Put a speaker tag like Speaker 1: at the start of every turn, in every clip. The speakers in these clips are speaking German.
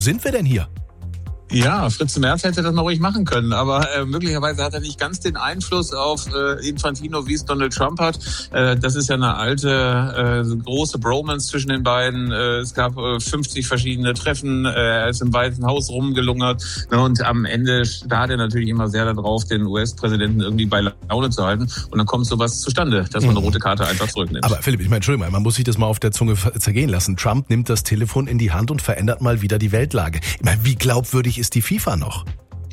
Speaker 1: sind wir denn hier?
Speaker 2: Ja, Fritz Merz hätte das mal ruhig machen können, aber möglicherweise hat er nicht ganz den Einfluss auf Infantino, wie es Donald Trump hat. Das ist ja eine alte, große Bromance zwischen den beiden. Es gab 50 verschiedene Treffen, er ist im Weißen Haus rumgelungert und am Ende starrt er natürlich immer sehr darauf, den US-Präsidenten irgendwie bei Laune zu halten und dann kommt sowas zustande, dass man eine rote Karte einfach zurücknimmt.
Speaker 1: Aber Philipp, ich meine, Entschuldigung, man muss sich das mal auf der Zunge zergehen lassen. Trump nimmt das Telefon in die Hand und verändert mal wieder die Weltlage. Ich meine, wie glaubwürdig ist die FIFA noch?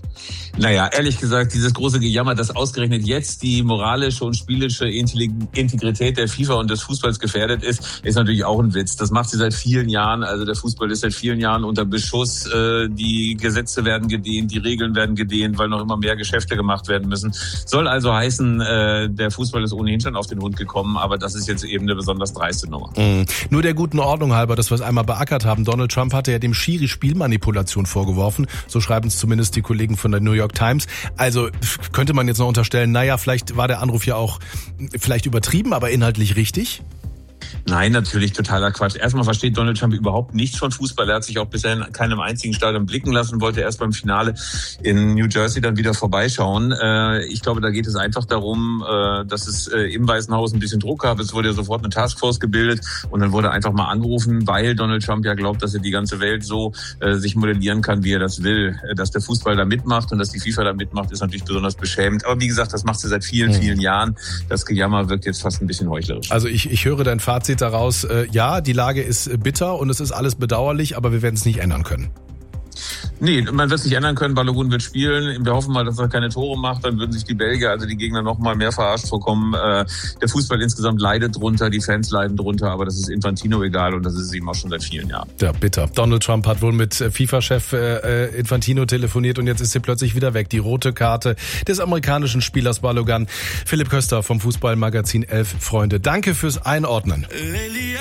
Speaker 2: Naja, ehrlich gesagt, dieses große Gejammer, dass ausgerechnet jetzt die moralische und spielische Integrität der FIFA und des Fußballs gefährdet ist natürlich auch ein Witz. Das macht sie seit vielen Jahren. Also der Fußball ist seit vielen Jahren unter Beschuss. Die Gesetze werden gedehnt, die Regeln werden gedehnt, weil noch immer mehr Geschäfte gemacht werden müssen. Soll also heißen, der Fußball ist ohnehin schon auf den Hund gekommen, aber das ist jetzt eben eine besonders dreiste Nummer.
Speaker 1: Nur der guten Ordnung halber, dass wir es einmal beackert haben. Donald Trump hatte ja dem Schiri Spielmanipulation vorgeworfen. So schreiben es zumindest die Kollegen von der New York Times. Also könnte man jetzt noch unterstellen, naja, vielleicht war der Anruf ja auch vielleicht übertrieben, aber inhaltlich richtig?
Speaker 2: Nein, natürlich totaler Quatsch. Erstmal versteht Donald Trump überhaupt nichts von Fußball. Er hat sich auch bisher in keinem einzigen Stadion blicken lassen, wollte erst beim Finale in New Jersey dann wieder vorbeischauen. Ich glaube, da geht es einfach darum, dass es im Weißen Haus ein bisschen Druck gab. Es wurde ja sofort eine Taskforce gebildet und dann wurde einfach mal angerufen, weil Donald Trump ja glaubt, dass er die ganze Welt so sich modellieren kann, wie er das will. Dass der Fußball da mitmacht und dass die FIFA da mitmacht, ist natürlich besonders beschämend. Aber wie gesagt, das macht sie seit vielen, vielen Jahren. Das Gejammer wirkt jetzt fast ein bisschen heuchlerisch.
Speaker 1: Also ich höre dein Fazit daraus, ja, die Lage ist bitter und es ist alles bedauerlich, aber wir werden es nicht ändern können.
Speaker 2: Nee, man wird es nicht ändern können. Balogun wird spielen. Wir hoffen mal, dass er keine Tore macht. Dann würden sich die Belgier, also die Gegner, noch mal mehr verarscht vorkommen. Der Fußball insgesamt leidet drunter, die Fans leiden drunter, aber das ist Infantino egal und das ist ihm auch schon seit vielen Jahren.
Speaker 1: Ja, bitter. Donald Trump hat wohl mit FIFA-Chef Infantino telefoniert und jetzt ist sie plötzlich wieder weg. Die rote Karte des amerikanischen Spielers Balogun. Philipp Köster vom Fußballmagazin 11 Freunde. Danke fürs Einordnen.